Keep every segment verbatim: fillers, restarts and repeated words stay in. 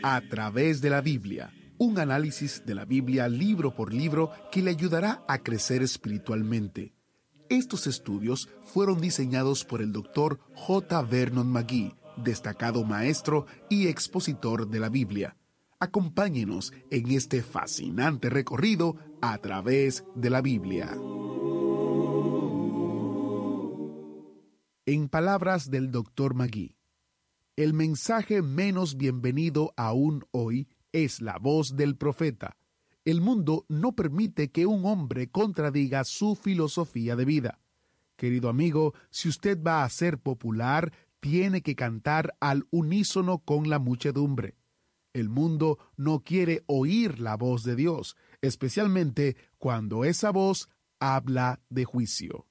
A través de la Biblia, un análisis de la Biblia libro por libro que le ayudará a crecer espiritualmente. Estos estudios fueron diseñados por el doctor J. Vernon McGee, destacado maestro y expositor de la Biblia. Acompáñenos en este fascinante recorrido a través de la Biblia. En palabras del doctor McGee, el mensaje menos bienvenido aún hoy es la voz del profeta. El mundo no permite que un hombre contradiga su filosofía de vida. Querido amigo, si usted va a ser popular, tiene que cantar al unísono con la muchedumbre. El mundo no quiere oír la voz de Dios, especialmente cuando esa voz habla de juicio.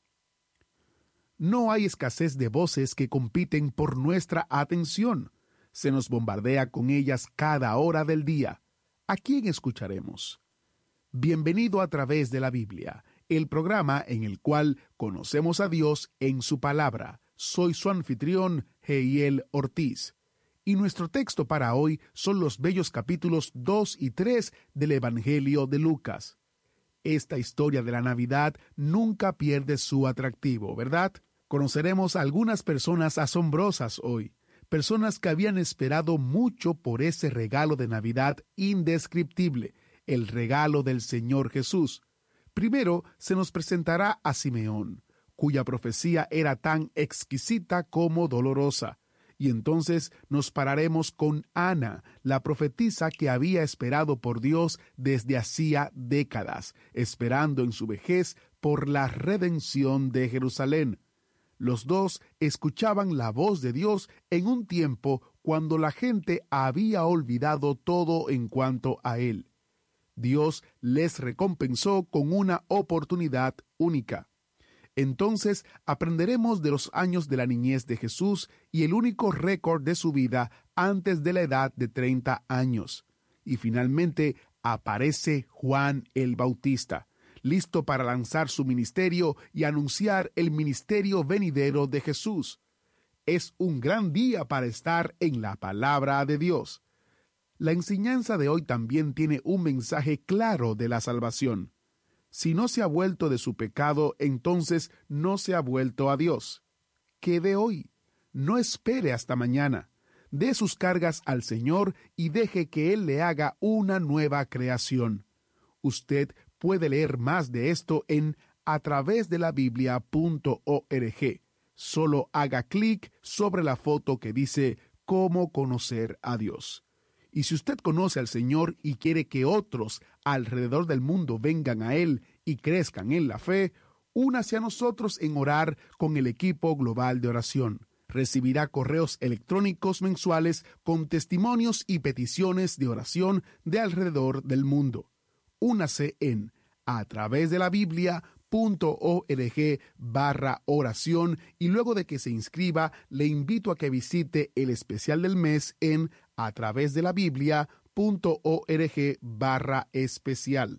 No hay escasez de voces que compiten por nuestra atención. Se nos bombardea con ellas cada hora del día. ¿A quién escucharemos? Bienvenido a través de la Biblia, el programa en el cual conocemos a Dios en su palabra. Soy su anfitrión, Heiel Ortiz. Y nuestro texto para hoy son los bellos capítulos dos y tres del Evangelio de Lucas. Esta historia de la Navidad nunca pierde su atractivo, ¿verdad? Conoceremos a algunas personas asombrosas hoy, personas que habían esperado mucho por ese regalo de Navidad indescriptible, el regalo del Señor Jesús. Primero se nos presentará a Simeón, cuya profecía era tan exquisita como dolorosa. Y entonces nos pararemos con Ana, la profetisa que había esperado por Dios desde hacía décadas, esperando en su vejez por la redención de Jerusalén. Los dos escuchaban la voz de Dios en un tiempo cuando la gente había olvidado todo en cuanto a Él. Dios les recompensó con una oportunidad única. Entonces aprenderemos de los años de la niñez de Jesús y el único récord de su vida antes de la edad de treinta años. Y finalmente aparece Juan el Bautista, listo para lanzar su ministerio y anunciar el ministerio venidero de Jesús. Es un gran día para estar en la palabra de Dios. La enseñanza de hoy también tiene un mensaje claro de la salvación. Si no se ha vuelto de su pecado, entonces no se ha vuelto a Dios. Quede hoy. No espere hasta mañana. Dé sus cargas al Señor y deje que Él le haga una nueva creación. Usted puede leer más de esto en a través de la biblia punto org. Solo haga clic sobre la foto que dice «Cómo conocer a Dios». Y si usted conoce al Señor y quiere que otros alrededor del mundo vengan a Él y crezcan en la fe, únase a nosotros en orar con el equipo global de oración. Recibirá correos electrónicos mensuales con testimonios y peticiones de oración de alrededor del mundo. Únase en a través de la biblia punto org barra oración y luego de que se inscriba, le invito a que visite el especial del mes en a través de la biblia punto org barra especial.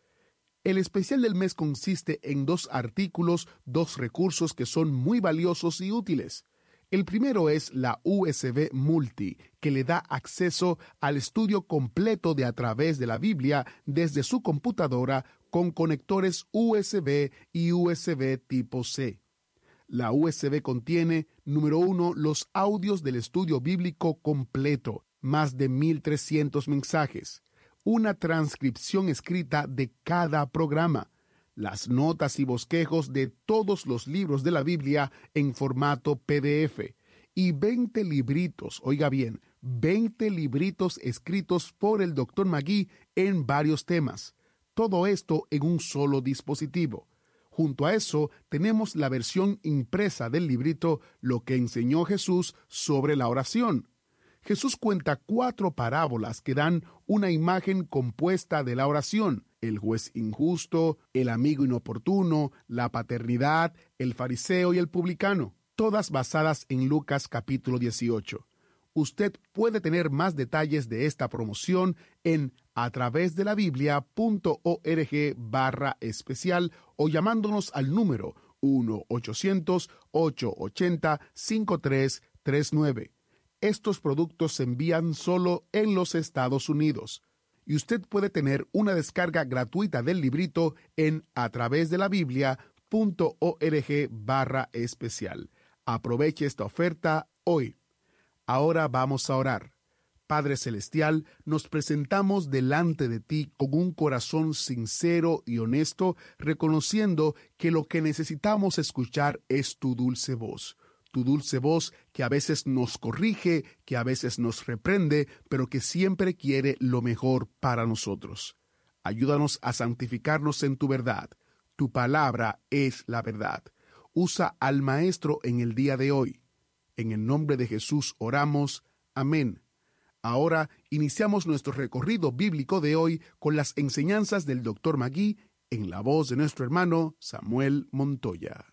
El especial del mes consiste en dos artículos, dos recursos que son muy valiosos y útiles. El primero es la U S B Multi, que le da acceso al estudio completo de A través de la Biblia desde su computadora con conectores U S B y U S B tipo C. La U S B contiene, número uno, los audios del estudio bíblico completo, más de mil trescientos mensajes, una transcripción escrita de cada programa, las notas y bosquejos de todos los libros de la Biblia en formato P D F y veinte libritos, oiga bien, veinte libritos escritos por el doctor McGee en varios temas. Todo esto en un solo dispositivo. Junto a eso, tenemos la versión impresa del librito Lo que enseñó Jesús sobre la oración. Jesús cuenta cuatro parábolas que dan una imagen compuesta de la oración: el juez injusto, el amigo inoportuno, la paternidad, el fariseo y el publicano, todas basadas en Lucas capítulo dieciocho. Usted puede tener más detalles de esta promoción en a través de la biblia punto org barra especial o llamándonos al número uno ochocientos, ochocientos ochenta, cincuenta y tres treinta y nueve. Estos productos se envían solo en los Estados Unidos. Y usted puede tener una descarga gratuita del librito en a través de la biblia punto org barra especial. Aproveche esta oferta hoy. Ahora vamos a orar. Padre Celestial, nos presentamos delante de ti con un corazón sincero y honesto, reconociendo que lo que necesitamos escuchar es tu dulce voz. Tu dulce voz que a veces nos corrige, que a veces nos reprende, pero que siempre quiere lo mejor para nosotros. Ayúdanos a santificarnos en tu verdad. Tu palabra es la verdad. Usa al Maestro en el día de hoy. En el nombre de Jesús oramos. Amén. Ahora iniciamos nuestro recorrido bíblico de hoy con las enseñanzas del doctor Magui en la voz de nuestro hermano Samuel Montoya.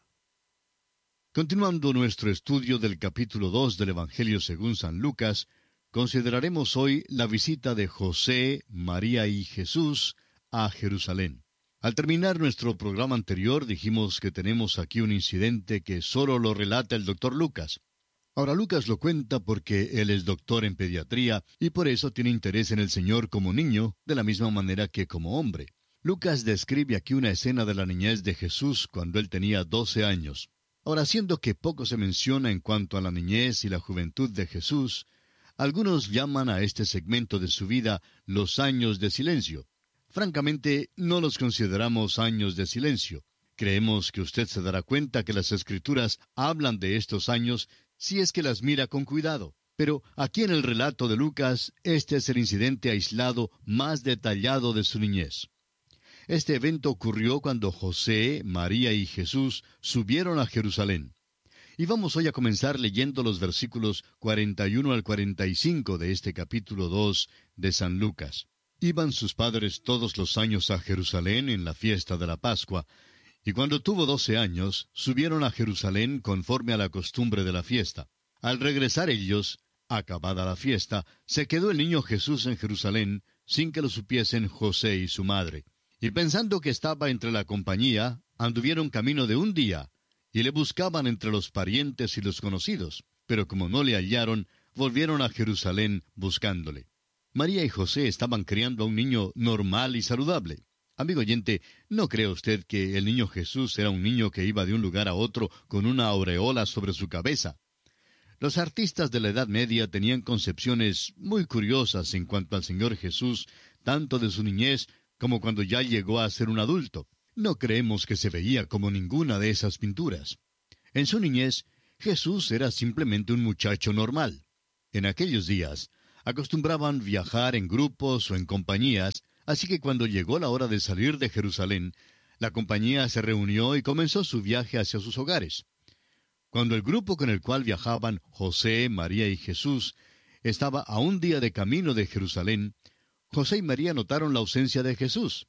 Continuando nuestro estudio del capítulo dos del Evangelio según San Lucas, consideraremos hoy la visita de José, María y Jesús a Jerusalén. Al terminar nuestro programa anterior dijimos que tenemos aquí un incidente que solo lo relata el doctor Lucas. Ahora Lucas lo cuenta porque él es doctor en pediatría y por eso tiene interés en el Señor como niño, de la misma manera que como hombre. Lucas describe aquí una escena de la niñez de Jesús cuando él tenía doce años. Ahora, siendo que poco se menciona en cuanto a la niñez y la juventud de Jesús, algunos llaman a este segmento de su vida los años de silencio. Francamente, no los consideramos años de silencio. Creemos que usted se dará cuenta que las Escrituras hablan de estos años si es que las mira con cuidado. Pero aquí en el relato de Lucas, este es el incidente aislado más detallado de su niñez. Este evento ocurrió cuando José, María y Jesús subieron a Jerusalén. Y vamos hoy a comenzar leyendo los versículos cuarenta y uno al cuarenta y cinco de este capítulo dos de San Lucas. Iban sus padres todos los años a Jerusalén en la fiesta de la Pascua, y cuando tuvo doce años, subieron a Jerusalén conforme a la costumbre de la fiesta. Al regresar ellos, acabada la fiesta, se quedó el niño Jesús en Jerusalén, sin que lo supiesen José y su madre. Y pensando que estaba entre la compañía, anduvieron camino de un día, y le buscaban entre los parientes y los conocidos. Pero como no le hallaron, volvieron a Jerusalén buscándole. María y José estaban criando a un niño normal y saludable. Amigo oyente, ¿no cree usted que el niño Jesús era un niño que iba de un lugar a otro con una aureola sobre su cabeza? Los artistas de la Edad Media tenían concepciones muy curiosas en cuanto al Señor Jesús, tanto de su niñez como cuando ya llegó a ser un adulto. No creemos que se veía como ninguna de esas pinturas. En su niñez, Jesús era simplemente un muchacho normal. En aquellos días, acostumbraban viajar en grupos o en compañías, así que cuando llegó la hora de salir de Jerusalén, la compañía se reunió y comenzó su viaje hacia sus hogares. Cuando el grupo con el cual viajaban José, María y Jesús estaba a un día de camino de Jerusalén, José y María notaron la ausencia de Jesús.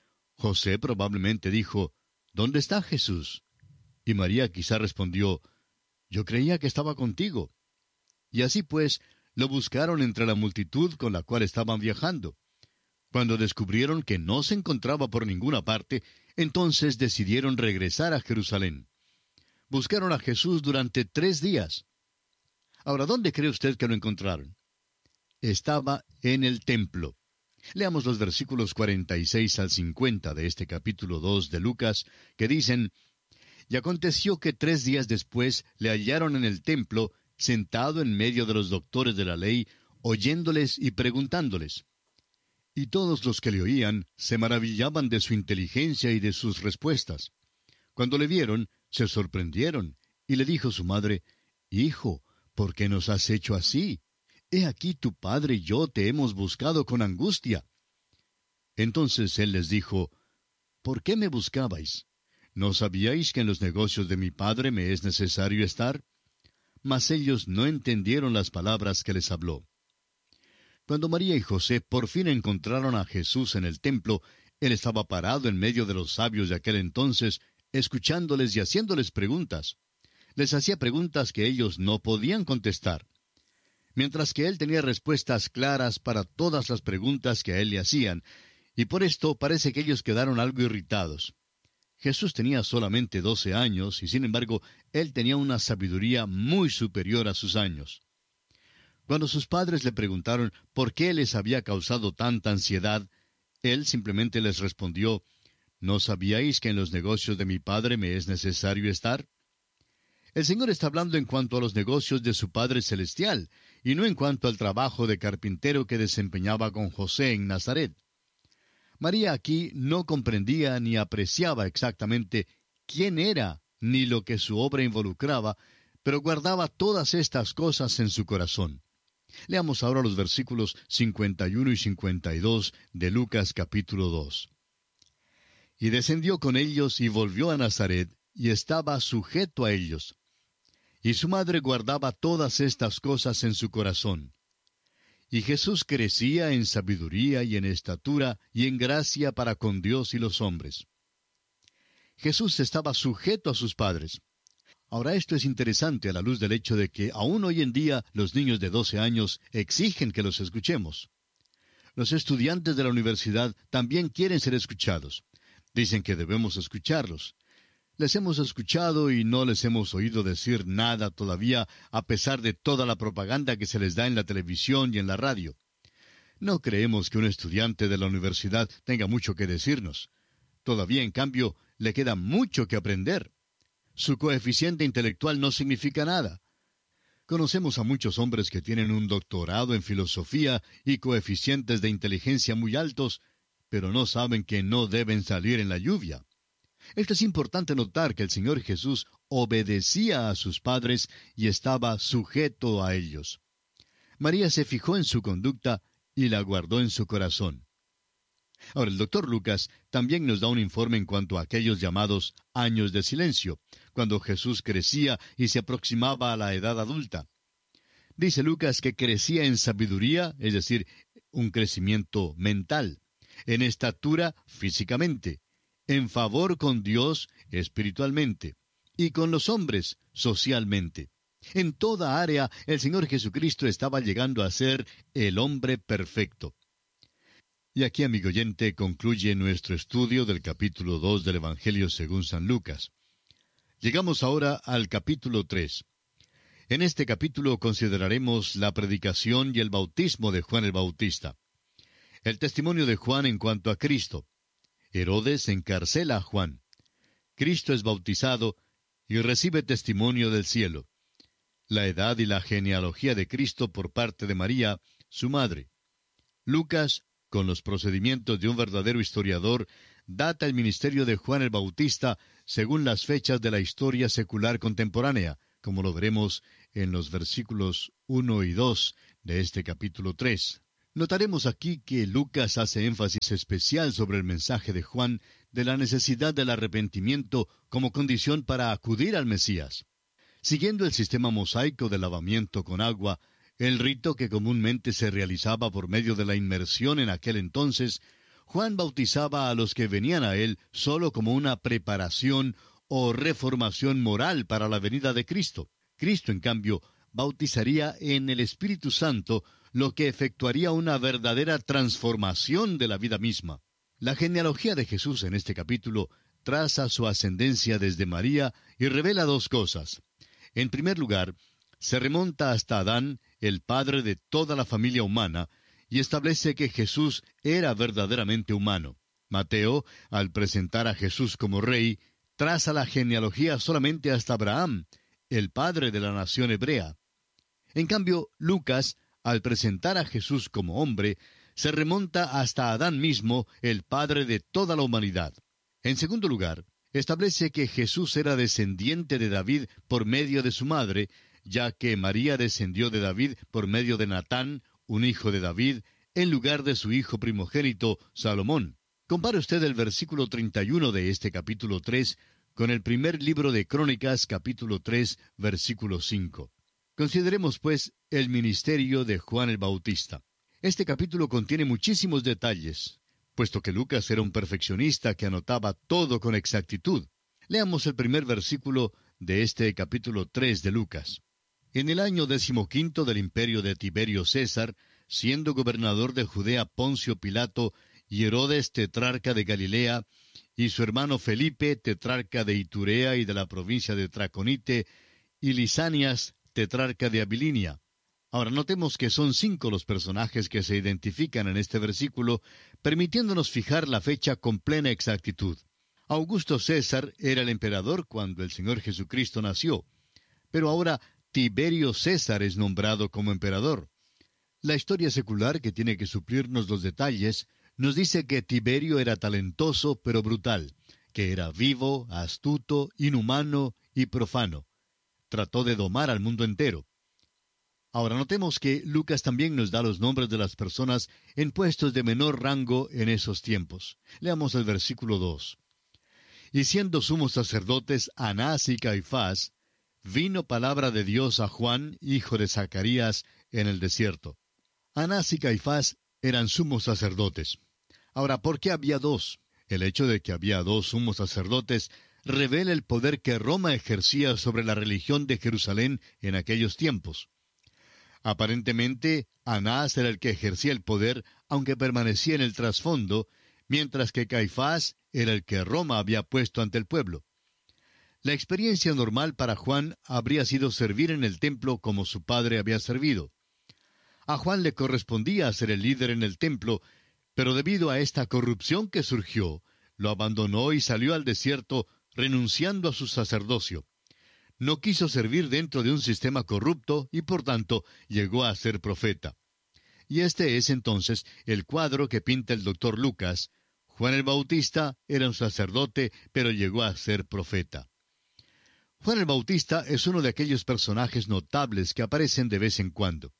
José probablemente dijo, ¿dónde está Jesús? Y María quizá respondió, yo creía que estaba contigo. Y así pues, lo buscaron entre la multitud con la cual estaban viajando. Cuando descubrieron que no se encontraba por ninguna parte, entonces decidieron regresar a Jerusalén. Buscaron a Jesús durante tres días. Ahora, ¿dónde cree usted que lo encontraron? Estaba en el templo. Leamos los versículos cuarenta y seis al cincuenta de este capítulo dos de Lucas, que dicen, Y aconteció que tres días después le hallaron en el templo, sentado en medio de los doctores de la ley, oyéndoles y preguntándoles. Y todos los que le oían se maravillaban de su inteligencia y de sus respuestas. Cuando le vieron, se sorprendieron, y le dijo su madre, Hijo, ¿por qué nos has hecho así? He aquí tu padre y yo te hemos buscado con angustia. Entonces él les dijo, ¿por qué me buscabais? ¿No sabíais que en los negocios de mi padre me es necesario estar? Mas ellos no entendieron las palabras que les habló. Cuando María y José por fin encontraron a Jesús en el templo, él estaba parado en medio de los sabios de aquel entonces, escuchándoles y haciéndoles preguntas. Les hacía preguntas que ellos no podían contestar. Mientras que él tenía respuestas claras para todas las preguntas que a él le hacían, y por esto parece que ellos quedaron algo irritados. Jesús tenía solamente doce años, y sin embargo, él tenía una sabiduría muy superior a sus años. Cuando sus padres le preguntaron por qué les había causado tanta ansiedad, él simplemente les respondió, ¿no sabíais que en los negocios de mi padre me es necesario estar? El Señor está hablando en cuanto a los negocios de su Padre Celestial, y no en cuanto al trabajo de carpintero que desempeñaba con José en Nazaret. María aquí no comprendía ni apreciaba exactamente quién era, ni lo que su obra involucraba, pero guardaba todas estas cosas en su corazón. Leamos ahora los versículos cincuenta y uno y cincuenta y dos de Lucas capítulo dos. Y descendió con ellos y volvió a Nazaret, y estaba sujeto a ellos. Y su madre guardaba todas estas cosas en su corazón. Y Jesús crecía en sabiduría y en estatura y en gracia para con Dios y los hombres. Jesús estaba sujeto a sus padres. Ahora esto es interesante a la luz del hecho de que aún hoy en día los niños de doce años exigen que los escuchemos. Los estudiantes de la universidad también quieren ser escuchados. Dicen que debemos escucharlos. Les hemos escuchado y no les hemos oído decir nada todavía, a pesar de toda la propaganda que se les da en la televisión y en la radio. No creemos que un estudiante de la universidad tenga mucho que decirnos. Todavía, en cambio, le queda mucho que aprender. Su coeficiente intelectual no significa nada. Conocemos a muchos hombres que tienen un doctorado en filosofía y coeficientes de inteligencia muy altos, pero no saben que no deben salir en la lluvia. Esto es importante notar que el Señor Jesús obedecía a sus padres y estaba sujeto a ellos. María se fijó en su conducta y la guardó en su corazón. Ahora, el doctor Lucas también nos da un informe en cuanto a aquellos llamados años de silencio, cuando Jesús crecía y se aproximaba a la edad adulta. Dice Lucas que crecía en sabiduría, es decir, un crecimiento mental, en estatura físicamente, en favor con Dios espiritualmente, y con los hombres socialmente. En toda área el Señor Jesucristo estaba llegando a ser el hombre perfecto. Y aquí, amigo oyente, concluye nuestro estudio del capítulo dos del Evangelio según San Lucas. Llegamos ahora al capítulo tres. En este capítulo consideraremos la predicación y el bautismo de Juan el Bautista. El testimonio de Juan en cuanto a Cristo. Herodes encarcela a Juan. Cristo es bautizado y recibe testimonio del cielo. La edad y la genealogía de Cristo por parte de María, su madre. Lucas, con los procedimientos de un verdadero historiador, data el ministerio de Juan el Bautista según las fechas de la historia secular contemporánea, como lo veremos en los versículos uno y dos de este capítulo tres. Notaremos aquí que Lucas hace énfasis especial sobre el mensaje de Juan de la necesidad del arrepentimiento como condición para acudir al Mesías. Siguiendo el sistema mosaico de lavamiento con agua, el rito que comúnmente se realizaba por medio de la inmersión en aquel entonces, Juan bautizaba a los que venían a él solo como una preparación o reformación moral para la venida de Cristo. Cristo, en cambio, bautizaría en el Espíritu Santo, lo que efectuaría una verdadera transformación de la vida misma. La genealogía de Jesús en este capítulo traza su ascendencia desde María y revela dos cosas. En primer lugar, se remonta hasta Adán, el padre de toda la familia humana, y establece que Jesús era verdaderamente humano. Mateo, al presentar a Jesús como rey, traza la genealogía solamente hasta Abraham, el padre de la nación hebrea. En cambio, Lucas, al presentar a Jesús como hombre, se remonta hasta Adán mismo, el padre de toda la humanidad. En segundo lugar, establece que Jesús era descendiente de David por medio de su madre, ya que María descendió de David por medio de Natán, un hijo de David, en lugar de su hijo primogénito, Salomón. Compare usted el versículo treinta y uno de este capítulo tres con el primer libro de Crónicas, capítulo tres, versículo cinco. Consideremos, pues, el ministerio de Juan el Bautista. Este capítulo contiene muchísimos detalles, puesto que Lucas era un perfeccionista que anotaba todo con exactitud. Leamos el primer versículo de este capítulo tres de Lucas. En el año decimoquinto del imperio de Tiberio César, siendo gobernador de Judea Poncio Pilato, y Herodes tetrarca de Galilea, y su hermano Felipe tetrarca de Iturea y de la provincia de Traconite, y Lisanias tetrarca de Abilinia, Ahora notemos que son cinco los personajes que se identifican en este versículo, permitiéndonos fijar la fecha con plena exactitud. Augusto César era el emperador cuando el Señor Jesucristo nació, pero ahora Tiberio César es nombrado como emperador. La historia secular, que tiene que suplirnos los detalles, nos dice que Tiberio era talentoso pero brutal, que era vivo, astuto, inhumano y profano. Trató de domar al mundo entero. Ahora notemos que Lucas también nos da los nombres de las personas en puestos de menor rango en esos tiempos. Leamos el versículo dos. Y siendo sumos sacerdotes Anás y Caifás, vino palabra de Dios a Juan, hijo de Zacarías, en el desierto. Anás y Caifás eran sumos sacerdotes. Ahora, ¿por qué había dos? El hecho de que había dos sumos sacerdotes revela el poder que Roma ejercía sobre la religión de Jerusalén en aquellos tiempos. Aparentemente, Anás era el que ejercía el poder, aunque permanecía en el trasfondo, mientras que Caifás era el que Roma había puesto ante el pueblo. La experiencia normal para Juan habría sido servir en el templo como su padre había servido. A Juan le correspondía ser el líder en el templo, pero debido a esta corrupción que surgió, lo abandonó y salió al desierto renunciando a su sacerdocio. No quiso servir dentro de un sistema corrupto y por tanto llegó a ser profeta. Y este es entonces el cuadro que pinta el doctor Lucas. Juan el Bautista era un sacerdote, pero llegó a ser profeta. Juan el Bautista es uno de aquellos personajes notables que aparecen de vez en cuando.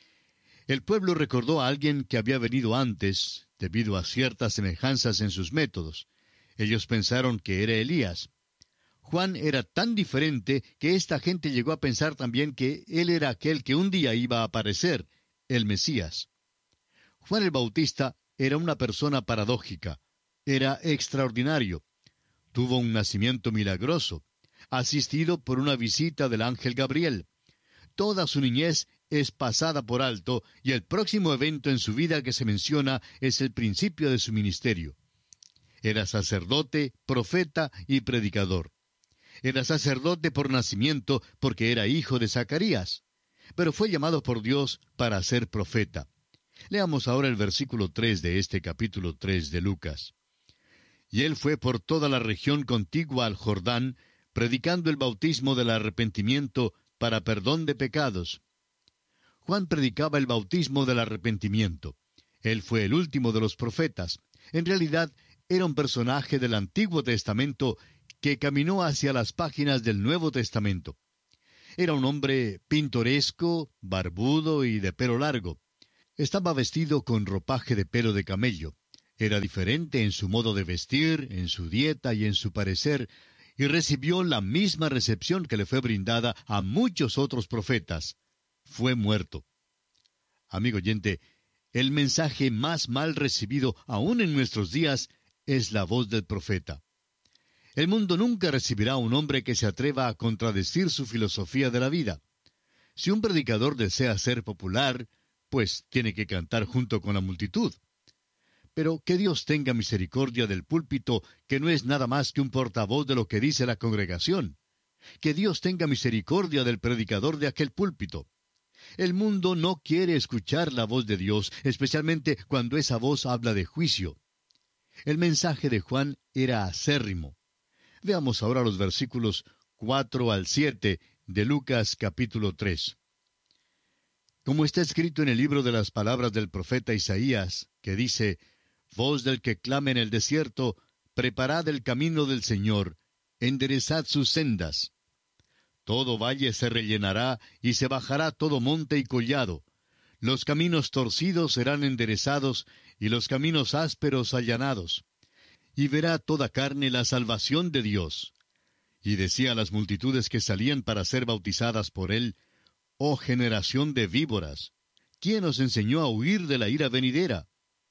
El pueblo recordó a alguien que había venido antes, debido a ciertas semejanzas en sus métodos. Ellos pensaron que era Elías. Juan era tan diferente que esta gente llegó a pensar también que él era aquel que un día iba a aparecer, el Mesías. Juan el Bautista era una persona paradójica, era extraordinario. Tuvo un nacimiento milagroso, asistido por una visita del ángel Gabriel. Toda su niñez es pasada por alto y el próximo evento en su vida que se menciona es el principio de su ministerio. Era sacerdote, profeta y predicador. Era sacerdote por nacimiento porque era hijo de Zacarías, pero fue llamado por Dios para ser profeta. Leamos ahora el versículo tres de este capítulo tres de Lucas. Y él fue por toda la región contigua al Jordán, predicando el bautismo del arrepentimiento para perdón de pecados. Juan predicaba el bautismo del arrepentimiento. Él fue el último de los profetas. En realidad, era un personaje del Antiguo Testamento que caminó hacia las páginas del Nuevo Testamento. Era un hombre pintoresco, barbudo y de pelo largo. Estaba vestido con ropaje de pelo de camello. Era diferente en su modo de vestir, en su dieta y en su parecer, y recibió la misma recepción que le fue brindada a muchos otros profetas. Fue muerto. Amigo oyente, el mensaje más mal recibido aún en nuestros días es la voz del profeta. El mundo nunca recibirá a un hombre que se atreva a contradecir su filosofía de la vida. Si un predicador desea ser popular, pues tiene que cantar junto con la multitud. Pero que Dios tenga misericordia del púlpito, que no es nada más que un portavoz de lo que dice la congregación. Que Dios tenga misericordia del predicador de aquel púlpito. El mundo no quiere escuchar la voz de Dios, especialmente cuando esa voz habla de juicio. El mensaje de Juan era acérrimo. Veamos ahora los versículos cuatro al siete de Lucas capítulo tres. Como está escrito en el libro de las palabras del profeta Isaías, que dice: Voz del que clama en el desierto, preparad el camino del Señor, enderezad sus sendas. Todo valle se rellenará, y se bajará todo monte y collado. Los caminos torcidos serán enderezados, y los caminos ásperos allanados. Y verá toda carne la salvación de Dios. Y decía a las multitudes que salían para ser bautizadas por él: Oh generación de víboras, ¿quién os enseñó a huir de la ira venidera?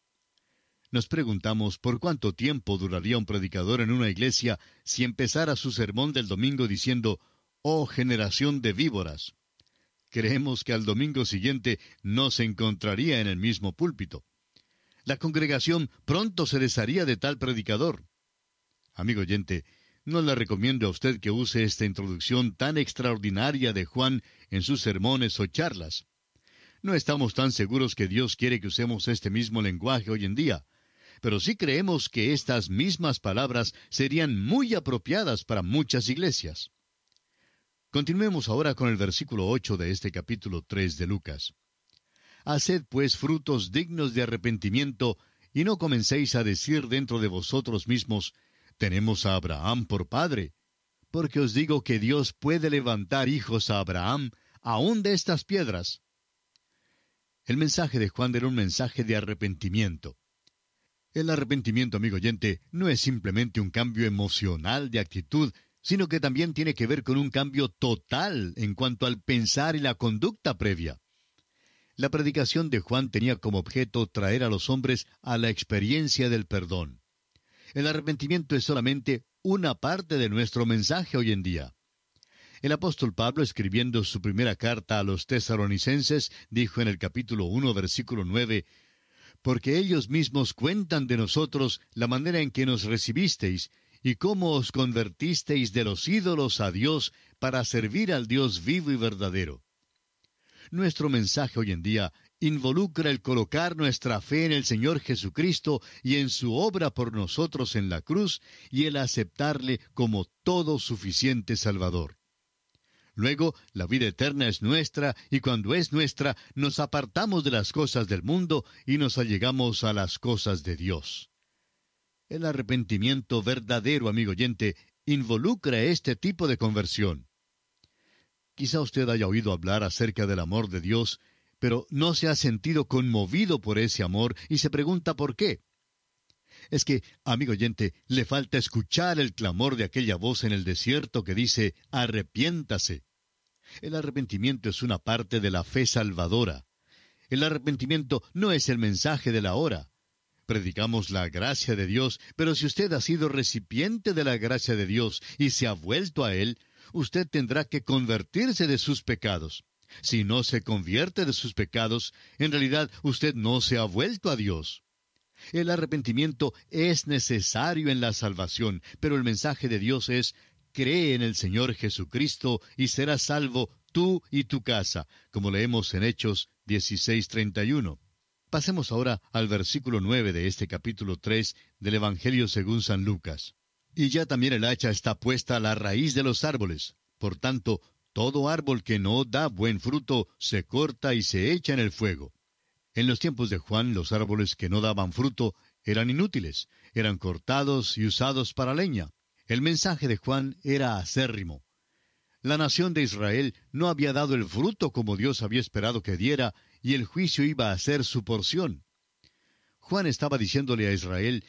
Nos preguntamos por cuánto tiempo duraría un predicador en una iglesia si empezara su sermón del domingo diciendo: Oh generación de víboras. Creemos que al domingo siguiente no se encontraría en el mismo púlpito. La congregación pronto se desharía de tal predicador. Amigo oyente, no le recomiendo a usted que use esta introducción tan extraordinaria de Juan en sus sermones o charlas. No estamos tan seguros que Dios quiere que usemos este mismo lenguaje hoy en día, pero sí creemos que estas mismas palabras serían muy apropiadas para muchas iglesias. Continuemos ahora con el versículo ocho de este capítulo tres de Lucas. Haced pues frutos dignos de arrepentimiento, y no comencéis a decir dentro de vosotros mismos, tenemos a Abraham por padre, porque os digo que Dios puede levantar hijos a Abraham, aun de estas piedras. El mensaje de Juan era un mensaje de arrepentimiento. El arrepentimiento, amigo oyente, no es simplemente un cambio emocional de actitud, sino que también tiene que ver con un cambio total en cuanto al pensar y la conducta previa. La predicación de Juan tenía como objeto traer a los hombres a la experiencia del perdón. El arrepentimiento es solamente una parte de nuestro mensaje hoy en día. El apóstol Pablo, escribiendo su primera carta a los tesalonicenses, dijo en el capítulo uno, versículo nueve, «Porque ellos mismos cuentan de nosotros la manera en que nos recibisteis, y cómo os convertisteis de los ídolos a Dios para servir al Dios vivo y verdadero». Nuestro mensaje hoy en día involucra el colocar nuestra fe en el Señor Jesucristo y en su obra por nosotros en la cruz, y el aceptarle como todo suficiente Salvador. Luego, la vida eterna es nuestra, y cuando es nuestra, nos apartamos de las cosas del mundo y nos allegamos a las cosas de Dios. El arrepentimiento verdadero, amigo oyente, involucra este tipo de conversión. Quizá usted haya oído hablar acerca del amor de Dios, pero no se ha sentido conmovido por ese amor y se pregunta por qué. Es que, amigo oyente, le falta escuchar el clamor de aquella voz en el desierto que dice, arrepiéntase. El arrepentimiento es una parte de la fe salvadora. El arrepentimiento no es el mensaje de la hora. Predicamos la gracia de Dios, pero si usted ha sido recipiente de la gracia de Dios y se ha vuelto a Él, usted tendrá que convertirse de sus pecados. Si no se convierte de sus pecados, en realidad usted no se ha vuelto a Dios. El arrepentimiento es necesario en la salvación, pero el mensaje de Dios es, cree en el Señor Jesucristo y serás salvo tú y tu casa, como leemos en Hechos dieciséis treinta y uno. Pasemos ahora al versículo nueve de este capítulo tres del Evangelio según San Lucas. Y ya también el hacha está puesta a la raíz de los árboles. Por tanto, todo árbol que no da buen fruto se corta y se echa en el fuego. En los tiempos de Juan, los árboles que no daban fruto eran inútiles, eran cortados y usados para leña. El mensaje de Juan era acérrimo. La nación de Israel no había dado el fruto como Dios había esperado que diera, y el juicio iba a ser su porción. Juan estaba diciéndole a Israel